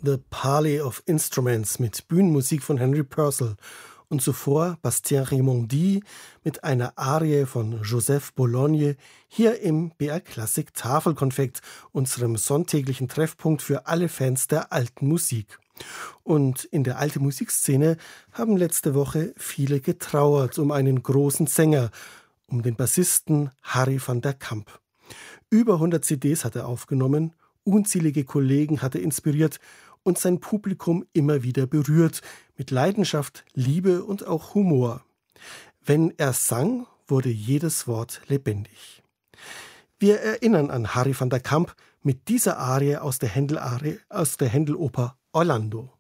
The Parley of Instruments mit Bühnenmusik von Henry Purcell und zuvor Bastien Rimondi mit einer Arie von Joseph Bologne hier im BR Klassik Tafelkonfekt, unserem sonntäglichen Treffpunkt für alle Fans der alten Musik. Und in der alten Musikszene haben letzte Woche viele getrauert um einen großen Sänger, um den Bassisten Harry van der Kamp. Über 100 CDs hat er aufgenommen, unzählige Kollegen hat er inspiriert und sein Publikum immer wieder berührt, mit Leidenschaft, Liebe und auch Humor. Wenn er sang, wurde jedes Wort lebendig. Wir erinnern an Harry van der Kamp mit dieser Arie aus der Händel-Oper Orlando.